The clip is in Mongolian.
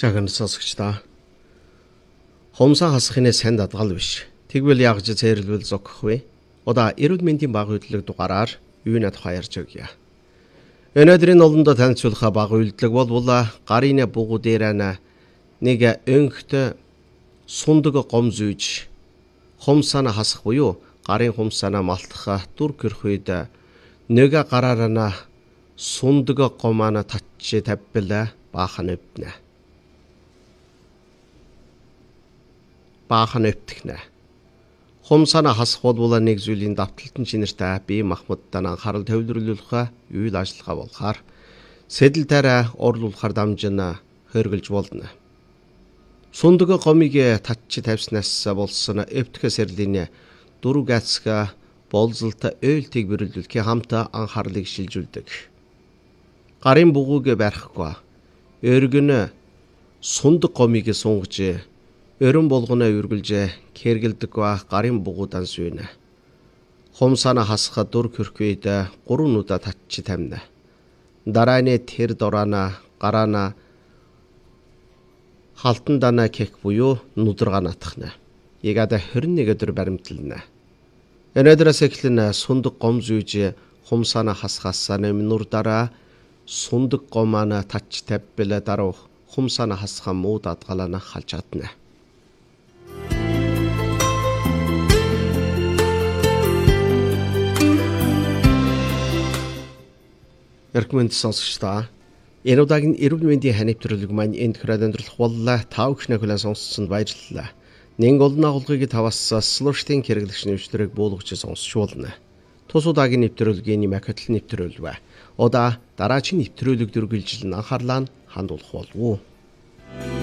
Жаган сонсогчдаа. Хомсаа хасахны сайн дадгал биш. Тэгвэл яг ч зэрлвэл зогох вэ? Удаа эрүүл мэндийн баг үйлдэлэг дугаараар юунад хоёрж өгье. Өнөөдрийн олондоо танилцуулах баг үйлдэлэг бол гарын бугу дээрээ нэг өнхт сундаг гом зүйж хомсаана хасах буюу гарын хомсаана малтах дүр гэрх үед нэг гараараа сундаг гомаана татчи тавбила баахан өвднэ. Баахан өвтгнэ. Хомсаана хасах бол нэг зүйлийн давталтын чинэртэй бие махбодтой анхаарал төвлөрүүлэх үйл ажиллагаа болохоор сэдэлтээр орлуулахар дамжина хөргөлж болно. Сундаг гомыг татчи тавьснаас болсон өвтгө сэрлийн дөрв гацга болзолтой ойлтыг бэрэлдүүлэх хамт анхаарлыг шилжүүлдэг. Гарын бугуг барихгүй. Өргөн сундаг гомыг сунгаж өрөн болгоно үргэлж кэргэлдэг ба гарын бугуудан сүйнэ. Хомсаана хасах дүр хөрхөйд 3 нүдэ татчи тамна. Дарааны тэр дораана гараана халтан дана кек буюу нүдрага натхна. Ягада 21 өдөр баримтлана. Өнөөдрөөс эхлэн сундаг гом зүйж хомсаана хасахаас нэмнүрдара сундаг гомаана татчи тавбила даруй хомсаана хасах муу дадгалана халж чадна. Эрхмэнд сонсогчдаа энэ удаагийн эрүүл мэндийн ханив төрөлг маань энд хүрээд өндөрлөх боллоо. Та бүхнээ хүлээн сонссонд баярлалаа. Нэг олон агуулгыг таваас слуштын хэрэглэгч нэвтрүүлэг буулгаж сонсч болно. Тус удаагийн нэвтрүүлгийн макетл нэвтрүүлвэ. Удаа дараагийн нэвтрүүлэг дүргэлжил анхаарлаа хандуулах болов уу?